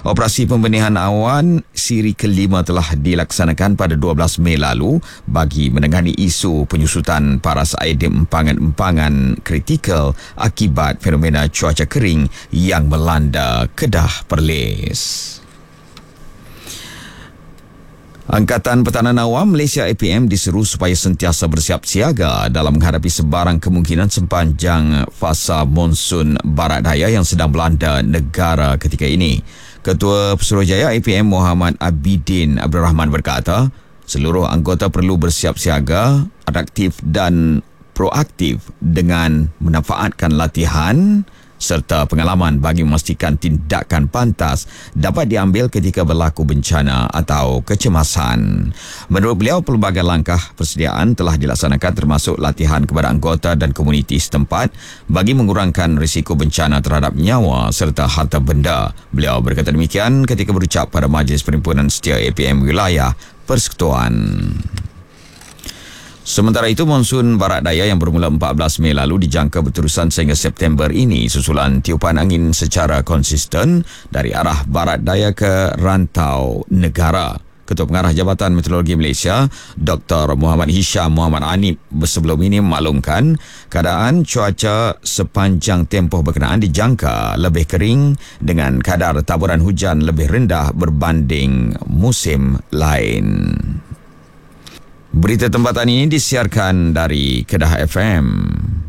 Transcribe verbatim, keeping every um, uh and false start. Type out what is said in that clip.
Operasi pembenihan awan siri kelima telah dilaksanakan pada dua belas Mei lalu bagi menangani isu penyusutan paras air di empangan-empangan kritikal akibat fenomena cuaca kering yang melanda Kedah Perlis. Angkatan Pertahanan Awam Malaysia A P M diseru supaya sentiasa bersiap siaga dalam menghadapi sebarang kemungkinan sepanjang fasa monsun barat daya yang sedang melanda negara ketika ini. Ketua Pesuruhjaya A P M Muhammad Abidin Abdul Rahman berkata, seluruh anggota perlu bersiap siaga, adaptif dan proaktif dengan memanfaatkan latihan serta pengalaman bagi memastikan tindakan pantas dapat diambil ketika berlaku bencana atau kecemasan. Menurut beliau, pelbagai langkah persediaan telah dilaksanakan termasuk latihan kepada anggota dan komuniti setempat bagi mengurangkan risiko bencana terhadap nyawa serta harta benda. Beliau berkata demikian ketika berucap pada Majlis Perhimpunan Setia A P M Wilayah Persekutuan. Sementara itu, monsun barat daya yang bermula empat belas Mei lalu dijangka berterusan sehingga September ini susulan tiupan angin secara konsisten dari arah barat daya ke rantau negara. Ketua Pengarah Jabatan Meteorologi Malaysia, Doktor Muhammad Hisham Muhammad Anip sebelum ini memaklumkan keadaan cuaca sepanjang tempoh berkenaan dijangka lebih kering dengan kadar taburan hujan lebih rendah berbanding musim lain. Berita tempatan ini disiarkan dari Kedah F M.